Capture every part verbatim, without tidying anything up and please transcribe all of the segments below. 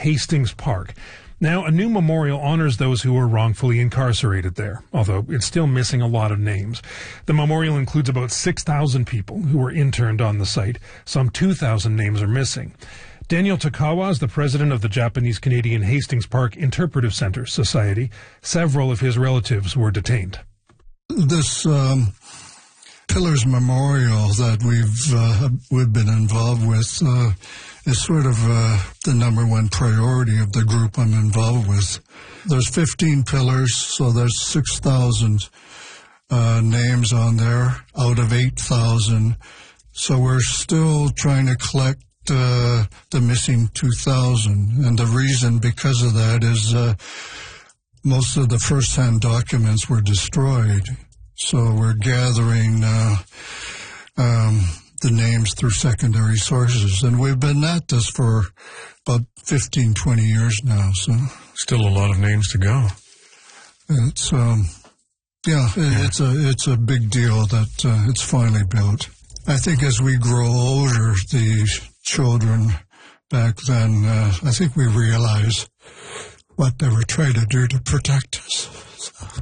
Hastings Park. Now, a new memorial honors those who were wrongfully incarcerated there, although it's still missing a lot of names. The memorial includes about six thousand people who were interned on the site. Some two thousand names are missing. Daniel Takawa is the president of the Japanese-Canadian Hastings Park Interpretive Center Society. Several of his relatives were detained. This um, Pillars Memorial that we've uh, we've been involved with uh, is sort of uh, the number one priority of the group I'm involved with. There's fifteen pillars, so there's six thousand uh, names on there out of eight thousand. So we're still trying to collect uh, the missing two thousand. And the reason because of that is uh, most of the first-hand documents were destroyed. So we're gathering uh, um, the names through secondary sources. And we've been at this for about fifteen, twenty years now. So still a lot of names to go. It's, um, yeah, yeah. it's a it's a big deal that uh, it's finally built. I think as we grow older, the children back then, uh, I think we realize what they were trying to do to protect us. So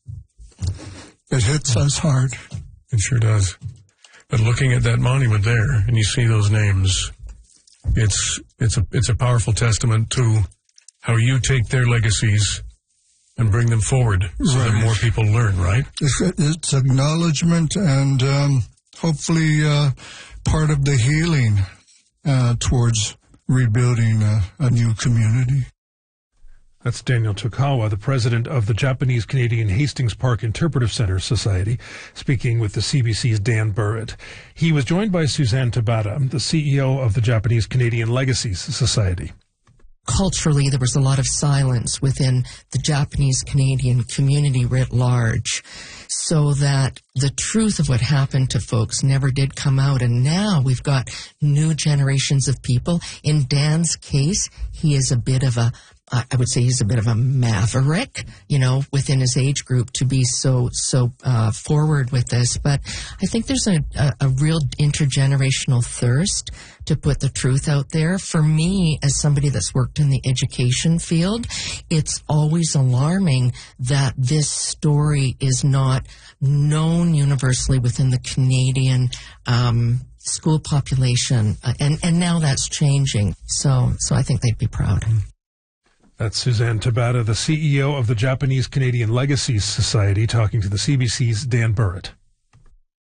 it hits us hard. It sure does. But looking at that monument there, and you see those names, it's it's a it's a powerful testament to how you take their legacies and bring them forward so right. that more people learn, right? It's, it's acknowledgement and um, hopefully uh, part of the healing uh, towards rebuilding a, a new community. That's Daniel Takawa, the president of the Japanese-Canadian Hastings Park Interpretive Center Society, speaking with the C B C's Dan Burritt. He was joined by Suzanne Tabata, the C E O of the Japanese-Canadian Legacies Society. Culturally, there was a lot of silence within the Japanese-Canadian community writ large, so that the truth of what happened to folks never did come out. And now we've got new generations of people. In Dan's case, he is a bit of a I would say he's a bit of a maverick, you know, within his age group to be so, so uh, forward with this. But I think there's a, a, a real intergenerational thirst to put the truth out there. For me, as somebody that's worked in the education field, it's always alarming that this story is not known universally within the Canadian um school population. Uh, and, and now that's changing. So, so I think they'd be proud. That's Suzanne Tabata, the C E O of the Japanese-Canadian Legacies Society, talking to the C B C's Dan Burritt.